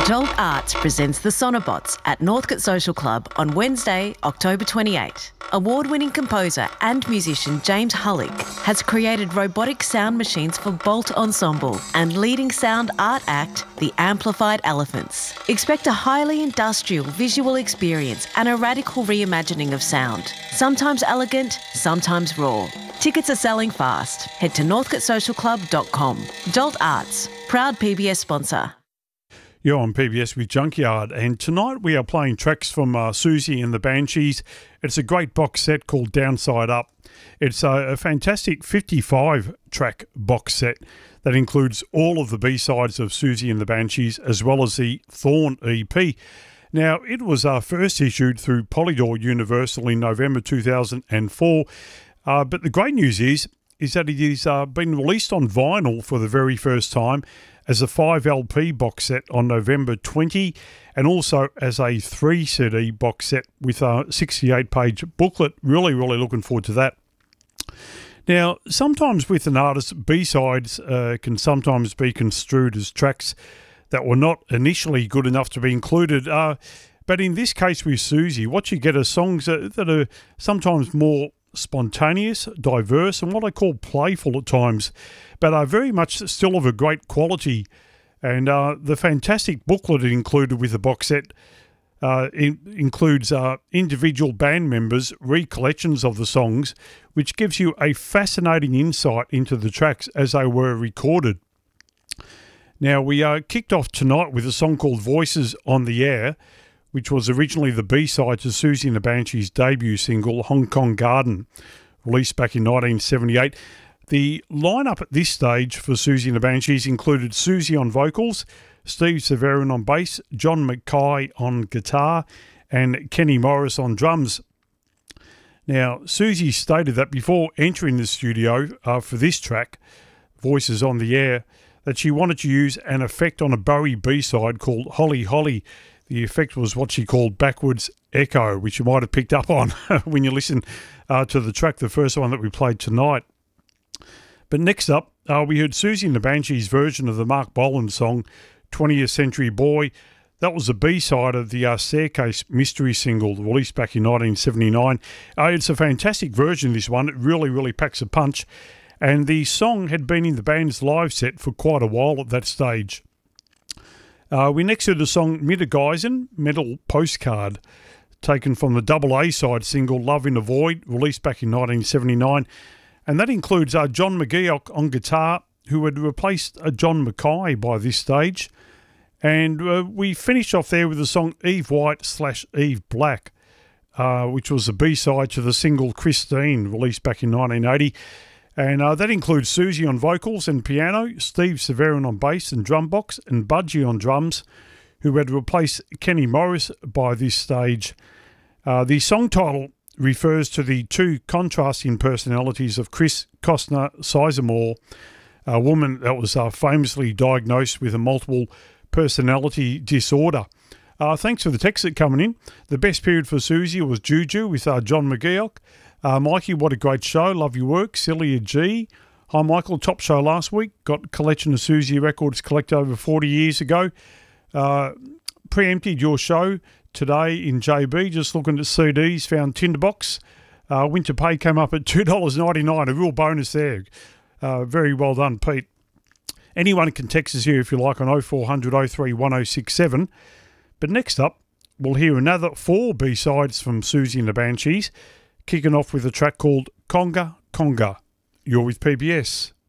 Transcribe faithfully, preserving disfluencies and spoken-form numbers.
Jolt Arts presents the Sonobots at Northcote Social Club on Wednesday, October twenty-eighth. Award-winning composer and musician James Hullick has created robotic sound machines for Bolt Ensemble and leading sound art act, The Amplified Elephants. Expect a highly industrial visual experience and a radical reimagining of sound. Sometimes elegant, sometimes raw. Tickets are selling fast. Head to northcote social club dot com. Jolt Arts, proud P B S sponsor. You're on P B S with Junkyard, and tonight we are playing tracks from uh, Siouxsie and the Banshees. It's a great box set called Downside Up. It's a, a fantastic fifty-five track box set that includes all of the B-sides of Siouxsie and the Banshees as well as the Thorn E P. Now, it was uh, first issued through Polydor Universal in November two thousand four, uh, but the great news is, is that it has uh, been released on vinyl for the very first time as a five L P box set on November twentieth, and also as a three C D box set with a sixty-eight page booklet. Really, really looking forward to that. Now, sometimes with an artist, B-sides uh, can sometimes be construed as tracks that were not initially good enough to be included. Uh, but in this case with Siouxsie, what you get are songs that, that are sometimes more spontaneous, diverse, and what I call playful at times, but are very much still of a great quality. And uh, the fantastic booklet it included with the box set uh, in, includes uh, individual band members' recollections of the songs, which gives you a fascinating insight into the tracks as they were recorded. Now, we uh, kicked off tonight with a song called Voices on the Air, which was originally the B-side to Siouxsie and the Banshees' debut single, Hong Kong Garden, released back in nineteen seventy-eight. The lineup at this stage for Siouxsie and the Banshees included Siouxsie on vocals, Steve Severin on bass, John Mackay on guitar, and Kenny Morris on drums. Now, Siouxsie stated that before entering the studio uh, for this track, Voices on the Air, that she wanted to use an effect on a Bowie B-side called Holly Holly. The effect was what she called backwards echo, which you might have picked up on when you listen uh, to the track, the first one that we played tonight. But next up, uh, we heard Siouxsie and the Banshees' version of the Mark Bolan song, twentieth Century Boy. That was the B-side of the uh, Staircase Mystery single, released back in nineteen seventy-nine. Uh, it's a fantastic version, this one. It really, really packs a punch. And the song had been in the band's live set for quite a while at that stage. Uh, we next heard the song Mittergeisen, Metal Postcard, taken from the double A-side single Love in the Void, released back in nineteen seventy-nine. And that includes uh, John McGeoch on guitar, who had replaced uh, John Mackay by this stage. And uh, we finished off there with the song Eve White slash Eve Black, uh, which was the B-side to the single Christine, released back in nineteen eighty. And uh, that includes Siouxsie on vocals and piano, Steve Severin on bass and drum box, and Budgie on drums, who had replaced Kenny Morris by this stage. Uh, the song title refers to the two contrasting personalities of Chris Costner Sizemore, a woman that was uh, famously diagnosed with a multiple personality disorder. Uh, thanks for the text that coming in. The best period for Siouxsie was Juju with uh, John McGeoch. Uh, Mikey, what a great show. Love your work. Celia G. Hi, Michael. Top show last week. Got collection of Siouxsie records collected over forty years ago. Uh, preempted your show today in J B. Just looking at C Ds. Found Tinderbox. Uh, Winter Pay came up at two dollars ninety-nine. A real bonus there. Uh, very well done, Pete. Anyone can text us here if you like on oh four hundred oh three one oh six seven. But next up, we'll hear another four B-sides from Siouxsie and the Banshees, kicking off with a track called Conga Conga. You're with P B S.